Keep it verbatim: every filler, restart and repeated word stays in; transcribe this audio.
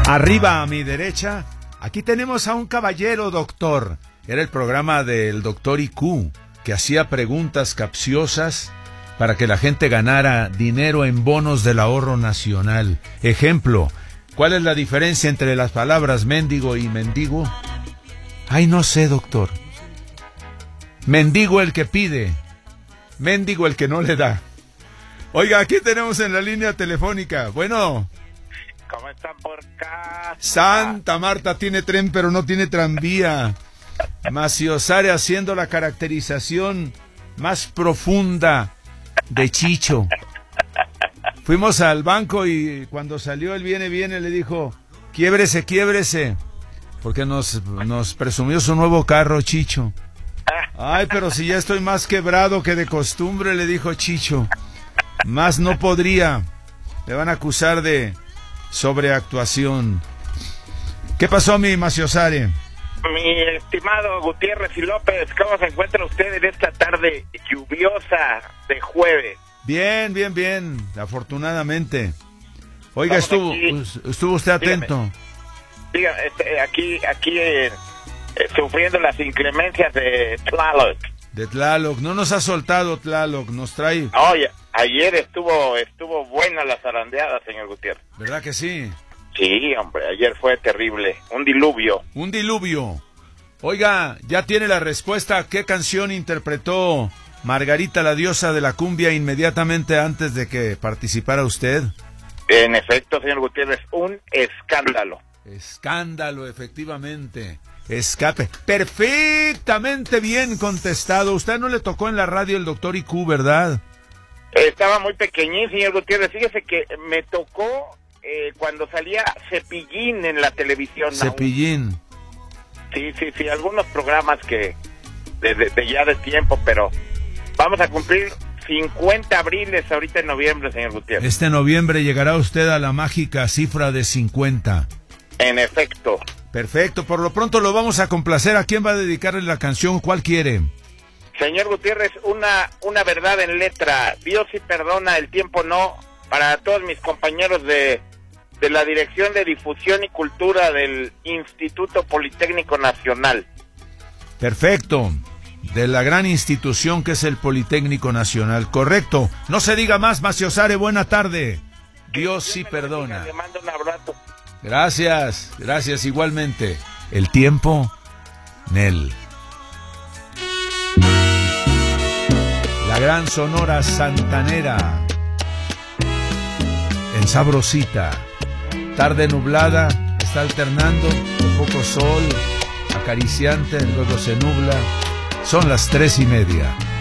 Arriba a mi derecha, aquí tenemos a un caballero doctor. Era el programa del doctor I Q, que hacía preguntas capciosas para que la gente ganara dinero en bonos del ahorro nacional. Ejemplo, ¿cuál es la diferencia entre las palabras mendigo y mendigo? Ay, no sé, doctor. Mendigo el que pide, mendigo el que no le da. Oiga, aquí tenemos en la línea telefónica. Bueno. ¿Cómo están por acá? Santa Marta tiene tren, pero no tiene tranvía. Maciosare haciendo la caracterización más profunda de Chicho. Fuimos al banco y cuando salió el viene, viene, le dijo, quiébrese, quiébrese. Porque nos, nos presumió su nuevo carro, Chicho. Ay, pero si ya estoy más quebrado que de costumbre, le dijo Chicho. Más no podría. Me van a acusar de sobreactuación. ¿Qué pasó, mi Maciosare? Mi estimado Gutiérrez y López, ¿cómo se encuentra usted en esta tarde lluviosa de jueves? Bien, bien, bien, afortunadamente. Oiga, estuvo, aquí. estuvo usted atento. Dígame, dígame este, aquí, aquí eh, eh, sufriendo las inclemencias de Tlaloc. De Tlaloc, no nos ha soltado Tlaloc, nos trae... Oye, ayer estuvo estuvo buena la zarandeada, señor Gutiérrez. ¿Verdad que sí? Sí, hombre, ayer fue terrible, un diluvio. Un diluvio. Oiga, ¿ya tiene la respuesta? ¿Qué canción interpretó Margarita, la diosa de la cumbia, inmediatamente antes de que participara usted? En efecto, señor Gutiérrez, un escándalo. Escándalo, efectivamente. Escape. Perfectamente bien contestado. Usted no le tocó en la radio el doctor I Q, ¿verdad? Estaba muy pequeñín, señor Gutiérrez. Fíjese que me tocó eh, cuando salía Cepillín en la televisión. Cepillín. Aún. Sí, sí, sí, algunos programas que de, de, de ya de tiempo, pero vamos a cumplir cincuenta abriles ahorita en noviembre, señor Gutiérrez. Este noviembre llegará usted a la mágica cifra de cincuenta. En efecto. Perfecto, por lo pronto lo vamos a complacer. ¿A quién va a dedicarle la canción? ¿Cuál quiere? Señor Gutiérrez, una, una verdad en letra. Dios sí perdona, el tiempo no. Para todos mis compañeros de, de la Dirección de Difusión y Cultura del Instituto Politécnico Nacional. Perfecto. De la gran institución que es el Politécnico Nacional. Correcto. No se diga más, Maciosare. Buena tarde. Dios sí perdona. Le mando un abrazo. Gracias, gracias igualmente. El tiempo, Nel. La gran Sonora Santanera. En Sabrosita. Tarde nublada, está alternando, un poco sol, acariciante, luego se nubla. Son las tres y media.